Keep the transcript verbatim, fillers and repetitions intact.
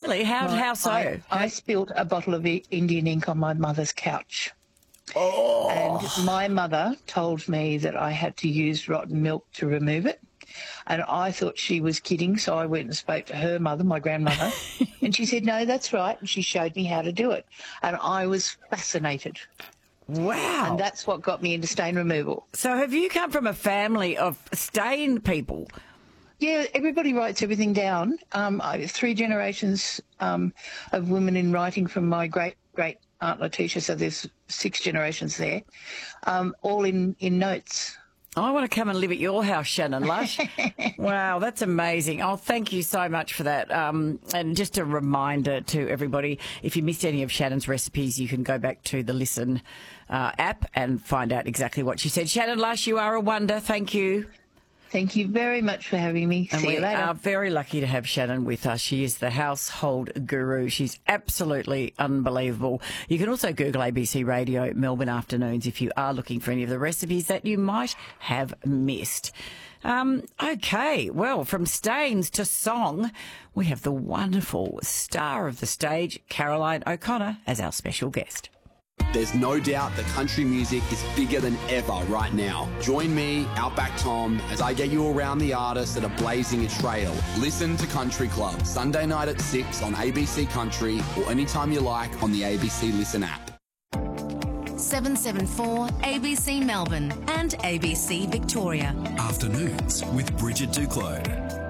Really? How, Right. how so? I, I spilled a bottle of I- Indian ink on my mother's couch. Oh. And my mother told me that I had to use rotten milk to remove it. And I thought she was kidding, so I went and spoke to her mother, my grandmother, and she said, no, that's right, and she showed me how to do it. And I was fascinated. Wow. And that's what got me into stain removal. So have you come from a family of stain people? Yeah, everybody writes everything down. Um, I, three generations um, of women in writing from my great-great Aunt Letitia, so there's six generations there, um, all in, in notes. I want to come and live at your house, Shannon Lush. Wow, that's amazing. Oh, thank you so much for that. Um, and just a reminder to everybody, if you missed any of Shannon's recipes, you can go back to the Listen uh, app and find out exactly what she said. Shannon Lush, you are a wonder. Thank you. Thank you very much for having me. And See we you later. are very lucky to have Shannon with us. She is the household guru. She's absolutely unbelievable. You can also Google A B C Radio Melbourne Afternoons if you are looking for any of the recipes that you might have missed. Um, okay, well, from stains to song, we have the wonderful star of the stage, Caroline O'Connor, as our special guest. There's no doubt that country music is bigger than ever right now. Join me, Outback Tom, as I get you around the artists that are blazing a trail. Listen to Country Club, Sunday night at six on A B C Country or anytime you like on the A B C Listen app. seven seven four A B C Melbourne and A B C Victoria. Afternoons with Bridget Duclos.